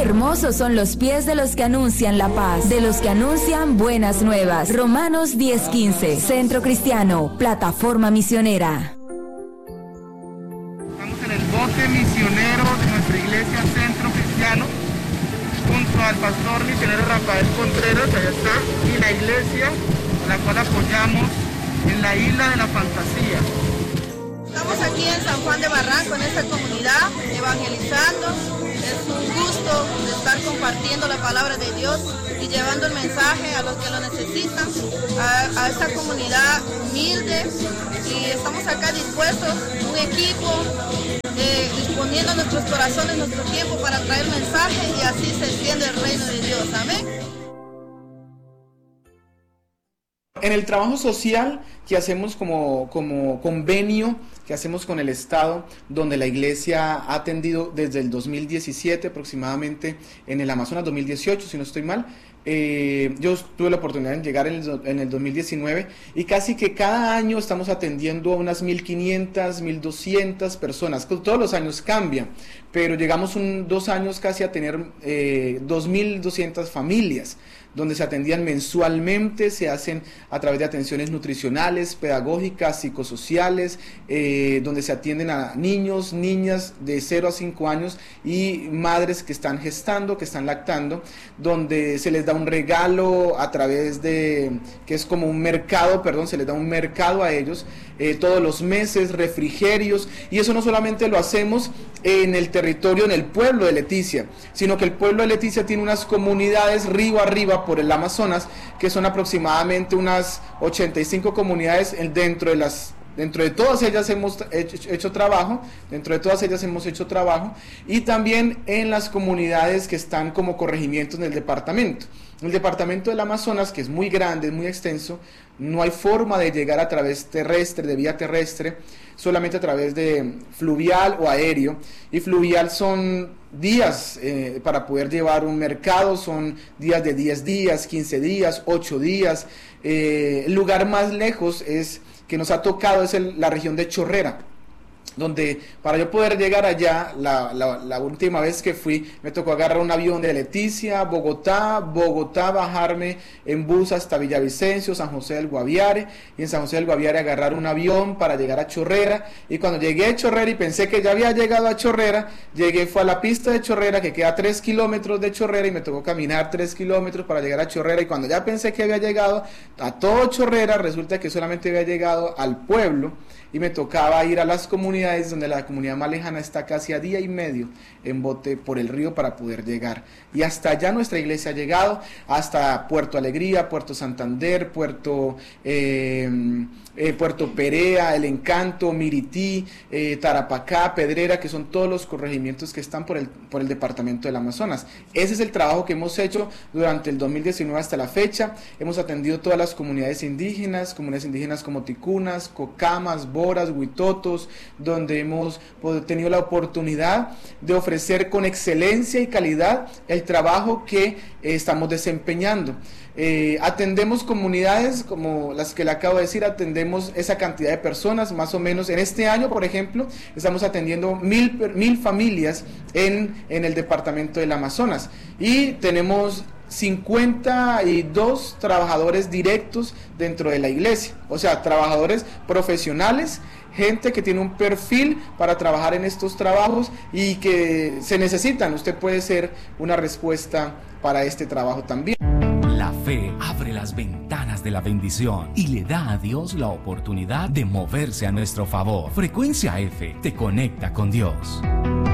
Hermosos son los pies de los que anuncian la paz, de los que anuncian buenas nuevas. Romanos 10:15. Centro Cristiano, plataforma misionera. Estamos en el bote misionero de nuestra iglesia Centro Cristiano, junto al pastor misionero Rafael Contreras, allá está, y la iglesia a la cual apoyamos en la Isla de la Fantasía. Estamos aquí en San Juan de Barranco, en esta comunidad, evangelizando. Es un gusto de estar compartiendo la palabra de Dios y llevando el mensaje a los que lo necesitan, a esta comunidad humilde, y estamos acá dispuestos, un equipo, disponiendo nuestros corazones, nuestro tiempo para traer el mensaje, y así se extiende el reino de Dios. Amén. En el trabajo social que hacemos como convenio que hacemos con el Estado, donde la iglesia ha atendido desde el 2017 aproximadamente, en el Amazonas 2018, si no estoy mal. Yo tuve la oportunidad de llegar en el 2019 y casi que cada año estamos atendiendo a unas 1.500, 1.200 personas. Todos los años cambia, pero llegamos 2 años casi a tener 2.200 familias, donde se atendían mensualmente, se hacen a través de atenciones nutricionales, pedagógicas, psicosociales, donde se atienden a niños, niñas de 0 a 5 años y madres que están gestando, que están lactando, donde se les da un regalo a través de, que es como un mercado, se les da un mercado a ellos, todos los meses, refrigerios, y eso no solamente lo hacemos en el territorio, en el pueblo de Leticia, sino que el pueblo de Leticia tiene unas comunidades río arriba por el Amazonas, que son aproximadamente unas 85 comunidades. Dentro de todas ellas hemos hecho trabajo, y también en las comunidades que están como corregimientos en el departamento. El departamento del Amazonas, que es muy grande, es muy extenso, no hay forma de llegar a través terrestre, de vía terrestre, solamente a través de fluvial o aéreo, y fluvial son días para poder llevar un mercado, son días de 10 días, 15 días, 8 días. El lugar más lejos que nos ha tocado es la región de Chorrera, donde para yo poder llegar allá, la última vez que fui, me tocó agarrar un avión de Leticia, Bogotá, bajarme en bus hasta Villavicencio, San José del Guaviare, y en San José del Guaviare agarrar un avión para llegar a Chorrera, y cuando llegué a Chorrera y pensé que ya había llegado a Chorrera, fue a la pista de Chorrera, que queda a 3 kilómetros de Chorrera, y me tocó caminar 3 kilómetros para llegar a Chorrera, y cuando ya pensé que había llegado a todo Chorrera, resulta que solamente había llegado al pueblo, y me tocaba ir a las comunidades, donde la comunidad más lejana está casi a día y medio en bote por el río para poder llegar. Y hasta allá nuestra iglesia ha llegado, hasta Puerto Alegría, Puerto Santander, Puerto Perea, El Encanto, Mirití, Tarapacá, Pedrera, que son todos los corregimientos que están por el departamento del Amazonas. Ese es el trabajo que hemos hecho durante el 2019 hasta la fecha. Hemos atendido todas las comunidades indígenas como Ticunas, Cocamas, Boras, Huitotos, donde hemos tenido la oportunidad de ofrecer con excelencia y calidad el trabajo que estamos desempeñando. Atendemos comunidades como las que le acabo de decir, atendemos esa cantidad de personas, más o menos. En este año, por ejemplo, estamos atendiendo 1.000 familias en el departamento del Amazonas, y tenemos 52 trabajadores directos dentro de la iglesia, o sea, trabajadores profesionales, gente que tiene un perfil para trabajar en estos trabajos y que se necesitan. Usted puede ser una respuesta para este trabajo también. La fe abre las ventanas de la bendición y le da a Dios la oportunidad de moverse a nuestro favor. Frecuencia F te conecta con Dios.